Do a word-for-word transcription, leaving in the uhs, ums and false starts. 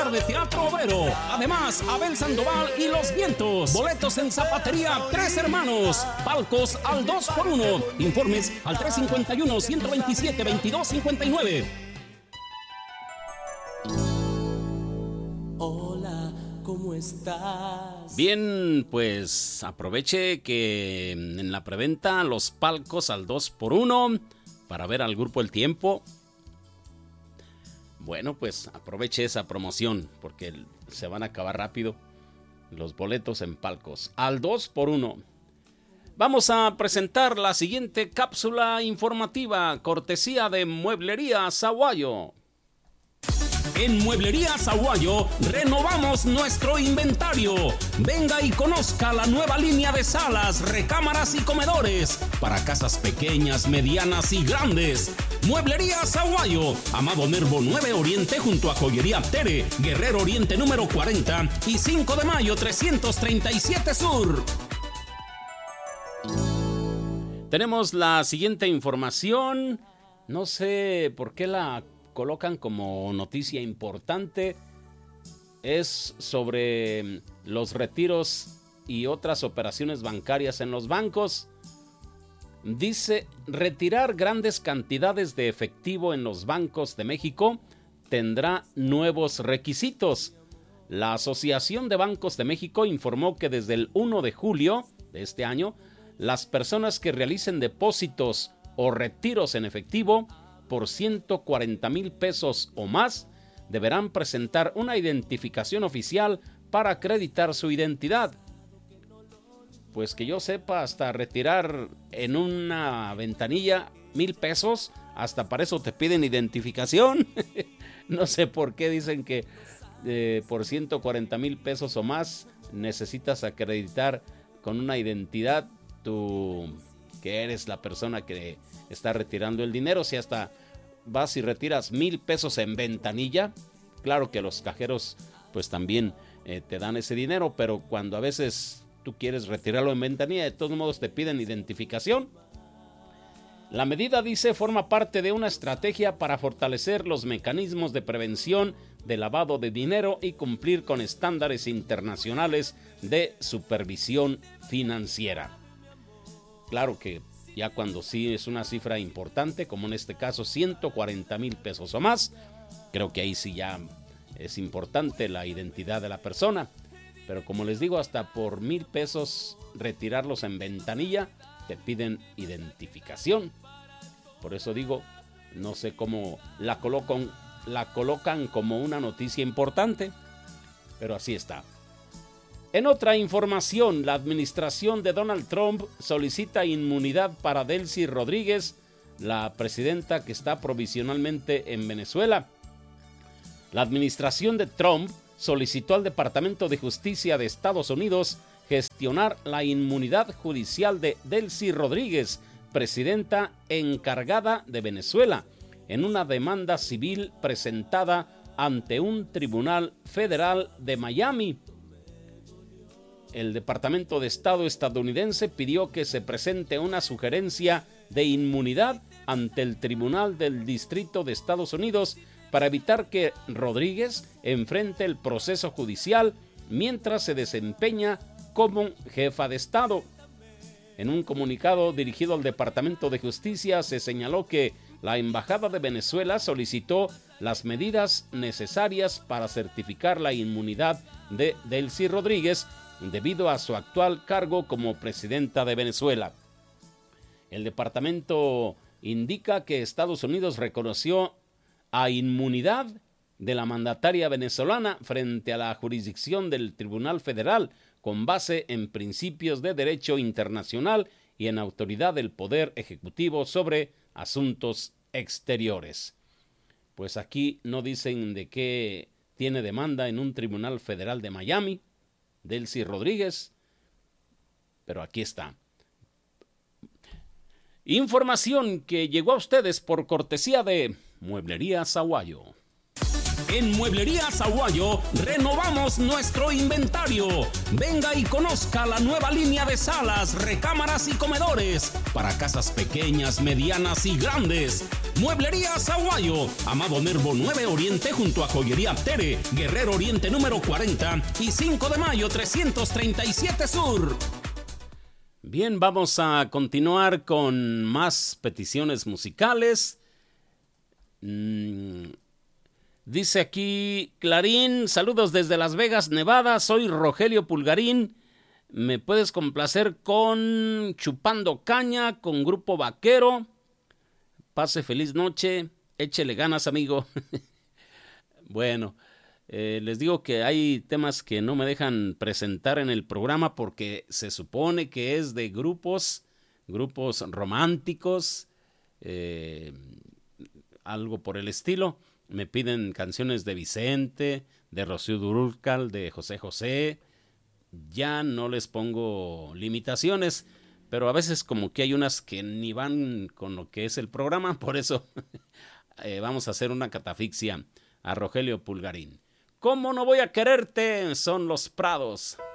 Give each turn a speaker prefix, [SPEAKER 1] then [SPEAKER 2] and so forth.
[SPEAKER 1] tarde Teatro Overo. Además, Abel Sandoval y Los Vientos. Boletos en Zapatería Tres Hermanos. Palcos al dos por uno. Informes al tres cinco uno, uno dos siete, veintidós cincuenta y nueve.
[SPEAKER 2] Hola, ¿cómo estás?
[SPEAKER 1] Bien, pues aproveche que en la preventa los palcos al dos por uno para ver al grupo El Tiempo. Bueno, pues aproveche esa promoción porque se van a acabar rápido los boletos en palcos al dos por uno. Vamos a presentar la siguiente cápsula informativa, cortesía de Mueblería Sahuayo. En Mueblería Sahuayo renovamos nuestro inventario. Venga y conozca la nueva línea de salas, recámaras y comedores para casas pequeñas, medianas y grandes. Mueblería Sahuayo, Amado Nervo nueve Oriente junto a Joyería Tere, Guerrero Oriente número cuarenta y cinco de mayo trescientos treinta y siete Sur. Tenemos la siguiente información. No sé por qué la colocan como noticia importante. Es sobre los retiros y otras operaciones bancarias en los bancos. Dice, retirar grandes cantidades de efectivo en los bancos de México tendrá nuevos requisitos. La Asociación de Bancos de México informó que desde el primero de julio de este año, las personas que realicen depósitos o retiros en efectivo por ciento cuarenta mil pesos o más, deberán presentar una identificación oficial para acreditar su identidad. Pues que yo sepa, hasta retirar en una ventanilla mil pesos, hasta para eso te piden identificación. No sé por qué dicen que eh, por ciento cuarenta mil pesos o más necesitas acreditar con una identidad tú que eres la persona que está retirando el dinero. Si hasta vas y retiras mil pesos en ventanilla, claro que los cajeros pues también eh, te dan ese dinero, pero cuando a veces tú quieres retirarlo en ventanilla, de todos modos te piden identificación. La medida, dice, forma parte de una estrategia para fortalecer los mecanismos de prevención de lavado de dinero y cumplir con estándares internacionales de supervisión financiera. Claro que ya cuando sí es una cifra importante, como en este caso ciento cuarenta mil pesos o más, creo que ahí sí ya es importante la identidad de la persona. Pero como les digo, hasta por mil pesos retirarlos en ventanilla te piden identificación. Por eso digo, no sé cómo la colocan, la colocan como una noticia importante, pero así está. En otra información, la administración de Donald Trump solicita inmunidad para Delcy Rodríguez, la presidenta que está provisionalmente en Venezuela. La administración de Trump solicitó al Departamento de Justicia de Estados Unidos gestionar la inmunidad judicial de Delcy Rodríguez, presidenta encargada de Venezuela, en una demanda civil presentada ante un tribunal federal de Miami. El Departamento de Estado estadounidense pidió que se presente una sugerencia de inmunidad ante el Tribunal del Distrito de Estados Unidos para evitar que Rodríguez enfrente el proceso judicial mientras se desempeña como jefa de Estado. En un comunicado dirigido al Departamento de Justicia se señaló que la Embajada de Venezuela solicitó las medidas necesarias para certificar la inmunidad de Delcy Rodríguez debido a su actual cargo como presidenta de Venezuela. El departamento indica que Estados Unidos reconoció a inmunidad de la mandataria venezolana frente a la jurisdicción del Tribunal Federal con base en principios de derecho internacional y en autoridad del Poder Ejecutivo sobre asuntos exteriores. Pues aquí no dicen de qué tiene demanda en un tribunal federal de Miami, Delcy Rodríguez, pero aquí está. Información que llegó a ustedes por cortesía de Mueblería Sahuayo. En Mueblería Sahuayo renovamos nuestro inventario. Venga y conozca la nueva línea de salas, recámaras y comedores para casas pequeñas, medianas y grandes.
[SPEAKER 3] Mueblería Zaguayo, Amado Nervo nueve Oriente junto a Joyería Tere, Guerrero Oriente número cuarenta y cinco de mayo trescientos treinta y siete Sur.
[SPEAKER 1] Bien, vamos a continuar con más peticiones musicales. Mm, dice aquí Clarín, saludos desde Las Vegas, Nevada, soy Rogelio Pulgarín. ¿Me puedes complacer con Chupando Caña, con Grupo Vaquero? Pase feliz noche, échele ganas, amigo. Bueno, eh, les digo que hay temas que no me dejan presentar en el programa porque se supone que es de grupos, grupos románticos, eh, algo por el estilo. Me piden canciones de Vicente, de Rocío Dúrcal, de José José. Ya no les pongo limitaciones, pero a veces como que hay unas que ni van con lo que es el programa, por eso eh, vamos a hacer una catafixia a Rogelio Pulgarín. ¿Cómo no voy a quererte? Son Los Prados.